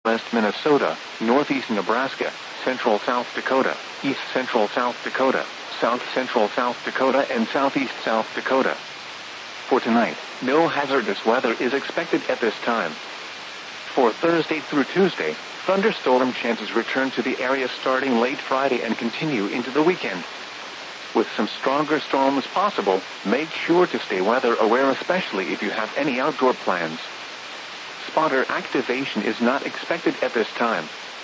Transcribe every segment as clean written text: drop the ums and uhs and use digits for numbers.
West Minnesota, northeast Nebraska, central South Dakota, east central South Dakota, south central South Dakota, and southeast South Dakota. For tonight, no hazardous weather is expected at this time. For Thursday through Tuesday, thunderstorm chances return to the area starting late Friday and continue into the weekend. With some stronger storms possible, make sure to stay weather aware, especially if you have any outdoor plans. Spotter activation is not expected at this time.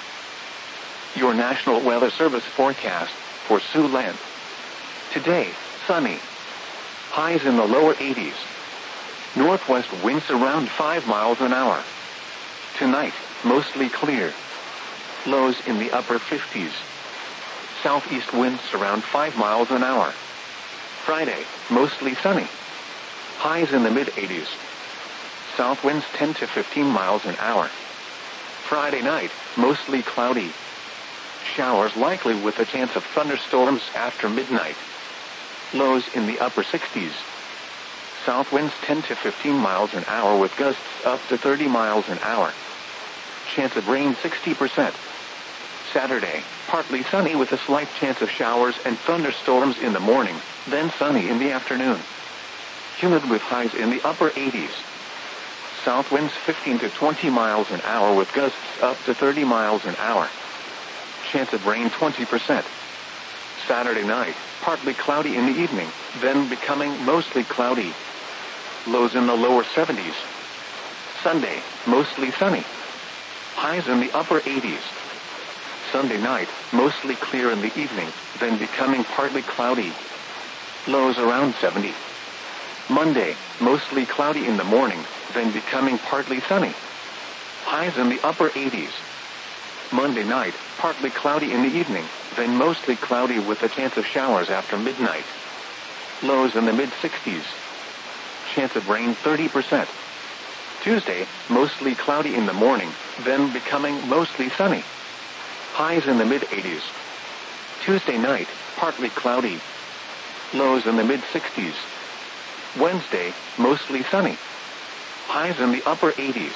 Your National Weather Service forecast for Siouxland. Today, sunny. Highs in the lower 80s. Northwest winds around 5 miles an hour. Tonight, mostly clear. Lows in the upper 50s. Southeast winds around 5 miles an hour. Friday, mostly sunny. Highs in the mid-80s. South winds 10 to 15 miles an hour. Friday night, mostly cloudy. Showers likely with a chance of thunderstorms after midnight. Lows in the upper 60s. South winds 10 to 15 miles an hour with gusts up to 30 miles an hour. Chance of rain 60%. Saturday, partly sunny with a slight chance of showers and thunderstorms in the morning, then sunny in the afternoon. Humid with highs in the upper 80s. South winds 15 to 20 miles an hour with gusts up to 30 miles an hour. Chance of rain 20%. Saturday night, partly cloudy in the evening, then becoming mostly cloudy. Lows in the lower 70s. Sunday, mostly sunny. Highs in the upper 80s. Sunday night, mostly clear in the evening, then becoming partly cloudy. Lows around 70. Monday, mostly cloudy in the morning, then becoming partly sunny. Highs in the upper 80s. Monday night, partly cloudy in the evening, then mostly cloudy with a chance of showers after midnight. Lows in the mid-60s. Chance of rain 30%. Tuesday, mostly cloudy in the morning, then becoming mostly sunny. Highs in the mid-80s. Tuesday night, partly cloudy. Lows in the mid-60s. Wednesday, mostly sunny. Highs in the upper 80s.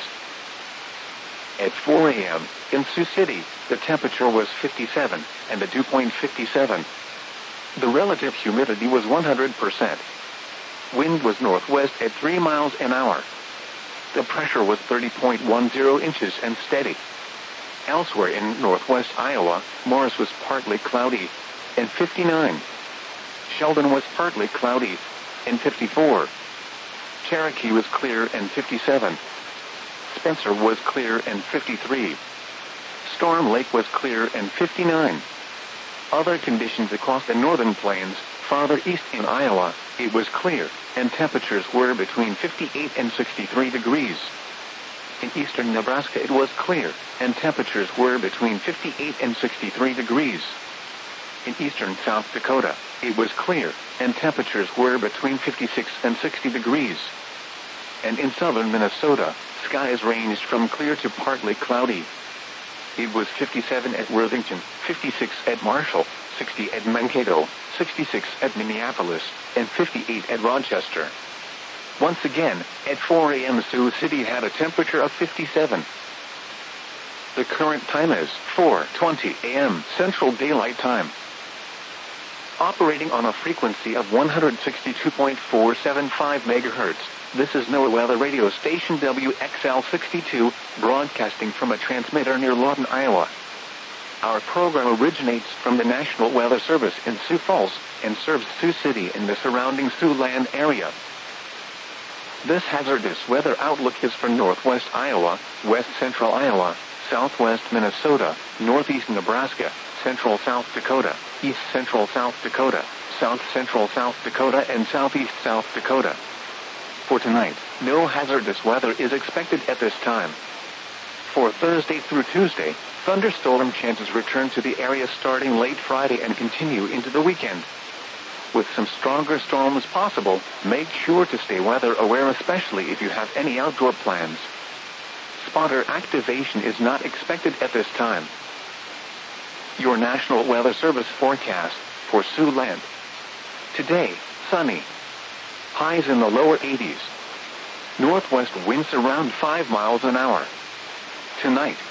At 4 a.m., in Sioux City, the temperature was 57, and the dew point 57. The relative humidity was 100%. Wind was northwest at 3 miles an hour. The pressure was 30.10 inches and steady. Elsewhere in northwest Iowa, Morris was partly cloudy, and 59. Sheldon was partly cloudy, and 54. Cherokee was clear, and 57. Spencer was clear, and 53. Storm Lake was clear, and 59. Other conditions across the northern plains, farther east in Iowa, it was clear, and temperatures were between 58 and 63 degrees. In eastern Nebraska it was clear, and temperatures were between 58 and 63 degrees. In eastern South Dakota, it was clear, and temperatures were between 56 and 60 degrees. And in southern Minnesota, skies ranged from clear to partly cloudy. It was 57 at Worthington, 56 at Marshall, 60 at Mankato, 66 at Minneapolis, and 58 at Rochester. Once again, at 4 a.m. Sioux City had a temperature of 57. The current time is 4:20 a.m. Central Daylight Time. Operating on a frequency of 162.475 MHz, this is NOAA Weather Radio Station WXL62, broadcasting from a transmitter near Lawton, Iowa. Our program originates from the National Weather Service in Sioux Falls and serves Sioux City and the surrounding Siouxland area. This hazardous weather outlook is for northwest Iowa, west central Iowa, southwest Minnesota, northeast Nebraska, central South Dakota, east central South Dakota, south central South Dakota, and southeast South Dakota. For tonight, no hazardous weather is expected at this time. For Thursday through Tuesday, thunderstorm chances return to the area starting late Friday and continue into the weekend. With some stronger storms possible, make sure to stay weather aware, especially if you have any outdoor plans. Spotter activation is not expected at this time. Your National Weather Service forecast for Siouxland. Today, sunny. Highs in the lower 80s. Northwest winds around 5 miles an hour. Tonight,